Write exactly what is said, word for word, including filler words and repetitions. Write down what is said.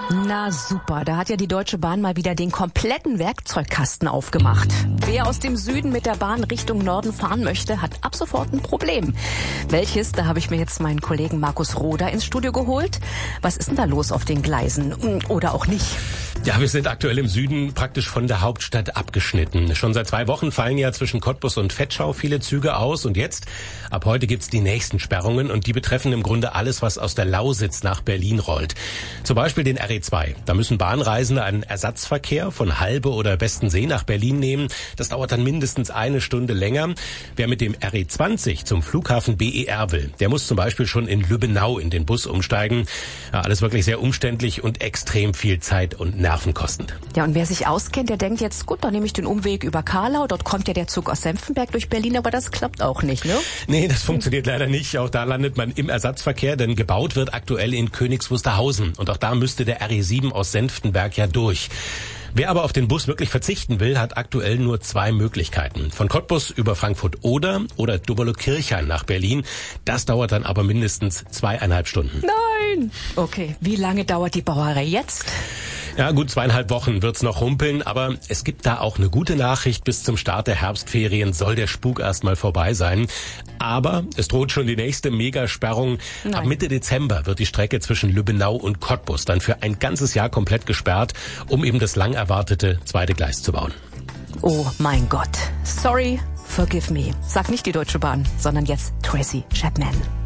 Na super, da hat ja die Deutsche Bahn mal wieder den kompletten Werkzeugkasten aufgemacht. Wer aus dem Süden mit der Bahn Richtung Norden fahren möchte, hat ab sofort ein Problem. Welches? Da habe ich mir jetzt meinen Kollegen Markus Roder ins Studio geholt. Was ist denn da los auf den Gleisen? Oder auch nicht? Ja, wir sind aktuell im Süden praktisch von der Hauptstadt abgeschnitten. Schon seit zwei Wochen fallen ja zwischen Cottbus und Vetschau viele Züge aus. Und jetzt, ab heute gibt's die nächsten Sperrungen. Und die betreffen im Grunde alles, was aus der Lausitz nach Berlin rollt. Zum Beispiel den R E zwei. Da müssen Bahnreisende einen Ersatzverkehr von Halbe oder Bestensee nach Berlin nehmen. Das dauert dann mindestens eine Stunde länger. Wer mit dem R E zwanzig zum Flughafen B E R will, der muss zum Beispiel schon in Lübbenau in den Bus umsteigen. Ja, alles wirklich sehr umständlich und extrem viel Zeit und nervenkostend. Ja, und wer sich auskennt, der denkt jetzt, gut, dann nehme ich den Umweg über Karlau. Dort kommt ja der Zug aus Senftenberg durch Berlin, aber das klappt auch nicht, ne? Nee, das funktioniert leider nicht. Auch da landet man im Ersatzverkehr, denn gebaut wird aktuell in Königs Wusterhausen. Und auch da müsste der R E sieben aus Senftenberg ja durch. Wer aber auf den Bus wirklich verzichten will, hat aktuell nur zwei Möglichkeiten. Von Cottbus über Frankfurt-Oder oder Doberlo-Kirchhain nach Berlin. Das dauert dann aber mindestens zweieinhalb Stunden. Nein! Okay, wie lange dauert die Bauerei jetzt? Ja, gut zweieinhalb Wochen wird's noch rumpeln, aber es gibt da auch eine gute Nachricht. Bis zum Start der Herbstferien soll der Spuk erstmal vorbei sein. Aber es droht schon die nächste Megasperrung. Nein. Ab Mitte Dezember wird die Strecke zwischen Lübbenau und Cottbus dann für ein ganzes Jahr komplett gesperrt, um eben das lang erwartete zweite Gleis zu bauen. Oh mein Gott. Sorry, forgive me. Sag nicht die Deutsche Bahn, sondern jetzt Tracy Chapman.